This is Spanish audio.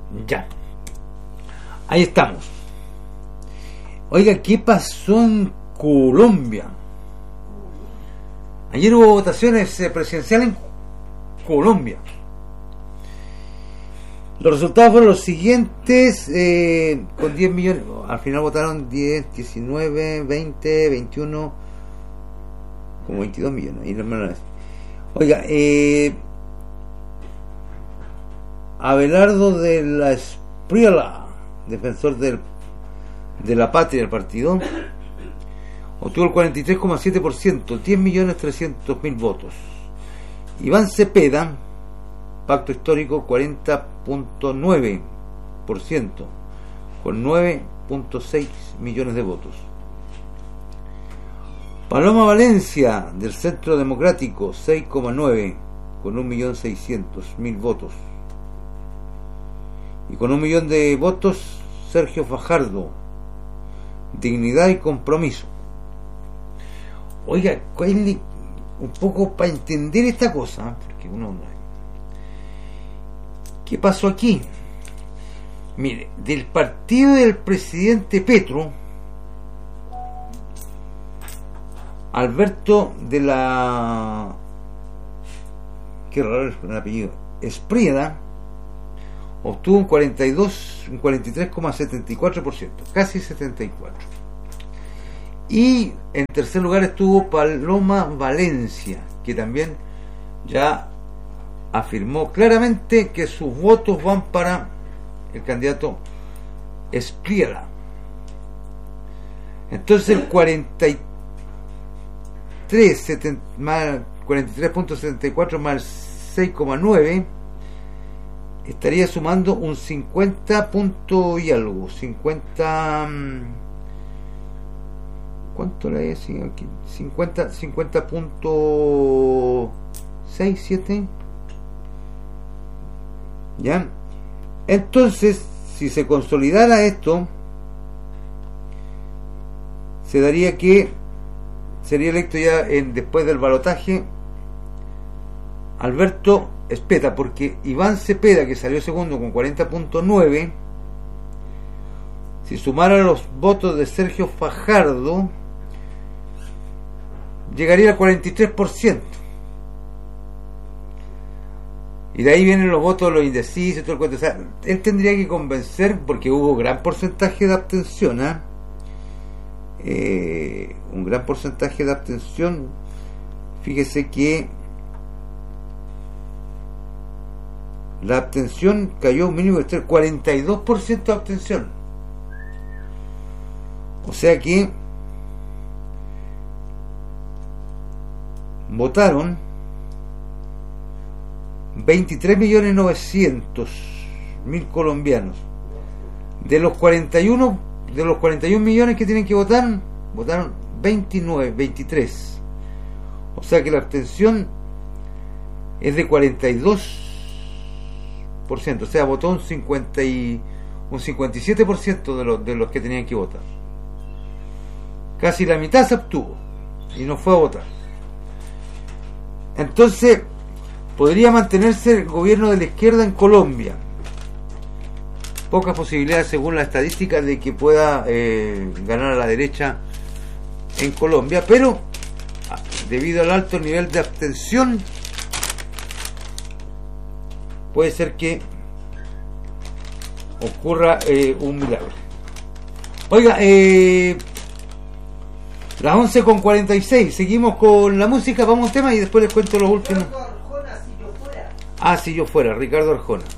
Ya. Ahí estamos. Oiga, ¿qué pasó en Colombia? Ayer hubo votaciones presidenciales en Colombia. Los resultados fueron los siguientes, con 10 millones, al final votaron 10, 19, 20, 21, como 22 millones. Oiga, Abelardo de la Espriella, defensor de la patria del partido, obtuvo el 43,7%, 10.300.000 votos. Iván Cepeda, Pacto Histórico, 40,9%, con 9,6 millones de votos. Paloma Valencia, del Centro Democrático, 6,9%, con 1.600.000 votos. Y con 1 millón de votos, Sergio Fajardo, Dignidad y Compromiso. Oiga, un poco para entender esta cosa, porque uno... ¿Qué pasó aquí? Mire, del partido del presidente Petro, Alberto de la... qué raro es el apellido, Espriella, obtuvo un 43,74%, casi 74%. Y en tercer lugar estuvo Paloma Valencia, que también ya afirmó claramente que sus votos van para el candidato Espriella. Entonces el 43.74 más 6,9 estaría sumando un 50 punto y algo, 50, ¿cuánto le decía aquí? 50.67, ¿ya? Entonces, si se consolidara esto, se daría que sería electo ya después del balotaje Alberto Espeta, porque Iván Cepeda, que salió segundo con 40.9, si sumara los votos de Sergio Fajardo, llegaría al 43%. Y de ahí vienen los votos de los indecisos y todo el cuento. O sea, él tendría que convencer, porque hubo gran porcentaje de abstención, un gran porcentaje de abstención. Fíjese que la abstención cayó un mínimo de 42% de abstención. O sea que votaron 23.900.000 colombianos. De los 41 millones que tienen que votar, votaron 23. O sea que la abstención es de 42%, o sea, votó un 57% de los que tenían que votar. Casi la mitad se abstuvo y no fue a votar. Entonces, podría mantenerse el gobierno de la izquierda en Colombia. Pocas posibilidades, según la estadística, de que pueda ganar a la derecha en Colombia, pero debido al alto nivel de abstención, puede ser que ocurra un milagro. Oiga, las 11:46, seguimos con la música, vamos a un tema y después les cuento los últimos. Ricardo Arjona, Si yo fuera. Si yo fuera, Ricardo Arjona.